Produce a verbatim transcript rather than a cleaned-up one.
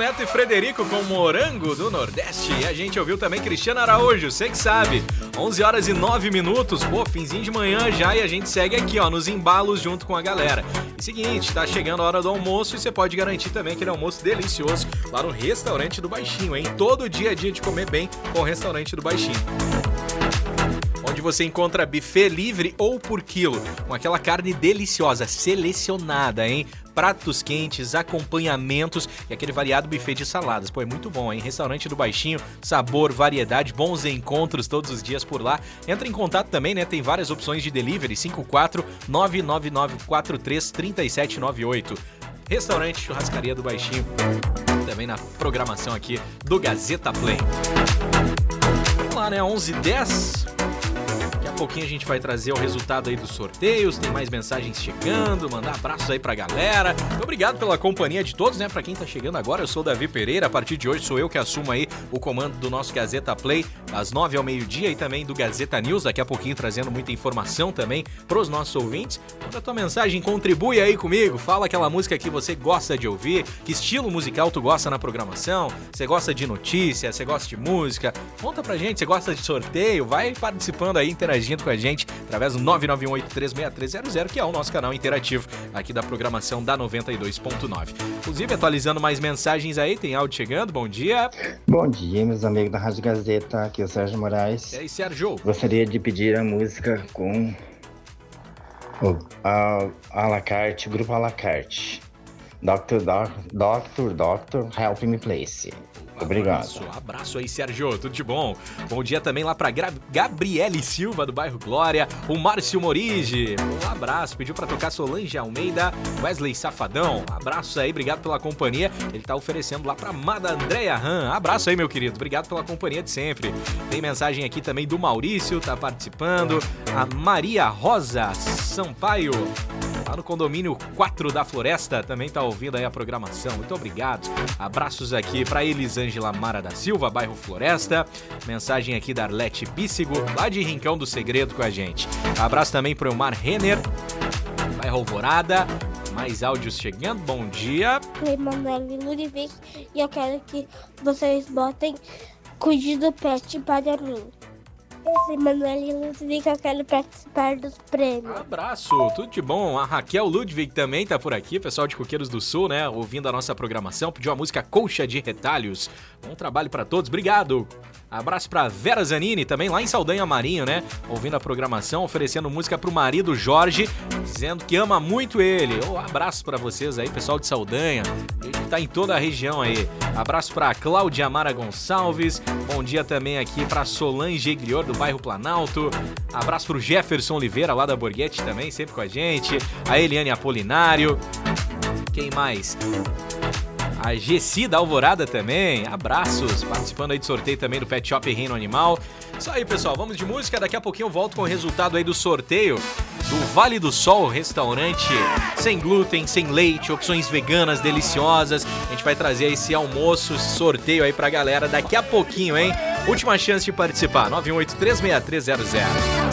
Neto e Frederico com Morango do Nordeste. E a gente ouviu também Cristiano Araújo, você que sabe. onze horas e nove minutos, pô, finzinho de manhã já, e a gente segue aqui, ó, nos embalos junto com a galera. E seguinte, tá chegando a hora do almoço e você pode garantir também aquele almoço delicioso lá no Restaurante do Baixinho, hein? Todo dia é dia de comer bem com o Restaurante do Baixinho. Onde você encontra buffet livre ou por quilo, com aquela carne deliciosa, selecionada, hein? Pratos quentes, acompanhamentos e aquele variado buffet de saladas. Pô, é muito bom, hein? Restaurante do Baixinho, sabor, variedade, bons encontros todos os dias por lá. Entra em contato também, né? Tem várias opções de delivery, cinco quatro nove nove nove quatro três três sete nove oito. Restaurante Churrascaria do Baixinho, também na programação aqui do Gazeta Play. Vamos lá, né? onze e dez. Daqui a pouquinho a gente vai trazer o resultado aí dos sorteios, tem mais mensagens chegando, mandar abraços aí pra galera. Muito obrigado pela companhia de todos, né? Pra quem tá chegando agora, eu sou o Davi Pereira. A partir de hoje sou eu que assumo aí o comando do nosso Gazeta Play, das nove ao meio-dia, e também do Gazeta News, daqui a pouquinho trazendo muita informação também pros nossos ouvintes. Manda a tua mensagem, contribui aí comigo, fala aquela música que você gosta de ouvir, que estilo musical tu gosta na programação, você gosta de notícia, você gosta de música, conta pra gente, você gosta de sorteio, vai participando aí, interagindo com a gente através do nove nove um oito três seis três zero zero, que é o nosso canal interativo aqui da programação da noventa e dois ponto nove. Inclusive, atualizando mais mensagens aí, tem áudio chegando, bom dia. Bom dia, meus amigos da Rádio Gazeta, aqui é o Sérgio Moraes. E aí, Sérgio? Gostaria de pedir a música com o a, a la carte, grupo a la carte. Doctor, doc, Doctor, Doctor, Help Me Place. Obrigado. Abraço, abraço aí, Sérgio, tudo de bom. Bom dia também lá pra Gra- Gabriele Silva, do bairro Glória, o Márcio Morige, um abraço, pediu pra tocar Solange Almeida, Wesley Safadão, abraço aí, obrigado pela companhia, ele tá oferecendo lá pra amada Andréia Han, abraço aí, meu querido, obrigado pela companhia de sempre. Tem mensagem aqui também do Maurício, tá participando, a Maria Rosa Sampaio, lá no condomínio quatro da Floresta, também tá ouvindo aí a programação, muito obrigado. Abraços aqui pra Elisângela Mara da Silva, bairro Floresta. Mensagem aqui da Arlete Bícigo, lá de Rincão do Segredo com a gente. Abraço também pro Elmar Renner, bairro Alvorada. Mais áudios chegando, bom dia. Oi, Manuel e Ludwig, e eu quero que vocês botem Cuide do Pet para mim. Esse Manuel e Ludwig, eu quero participar dos prêmios. Abraço, tudo de bom. A Raquel Ludwig também tá por aqui, pessoal de Coqueiros do Sul, né? Ouvindo a nossa programação, pediu a música Colcha de Retalhos. Bom trabalho pra todos, obrigado. Abraço pra Vera Zanini, também lá em Saldanha Marinho, né? Ouvindo a programação, oferecendo música pro marido Jorge, dizendo que ama muito ele. Um abraço pra vocês aí, pessoal de Saldanha. Ele tá em toda a região aí. Abraço pra Cláudia Mara Gonçalves. Bom dia também aqui pra Solange Eglior, do bairro Planalto. Abraço pro Jefferson Oliveira, lá da Borghetti também, sempre com a gente. A Eliane Apolinário. Quem mais? A Gessi da Alvorada também, abraços, participando aí de sorteio também do Pet Shop Reino Animal. Isso aí, pessoal, vamos de música, daqui a pouquinho eu volto com o resultado aí do sorteio do Vale do Sol, restaurante sem glúten, sem leite, opções veganas deliciosas. A gente vai trazer esse almoço, esse sorteio aí pra galera daqui a pouquinho, hein? Última chance de participar, nove um oito três seis três zero zero.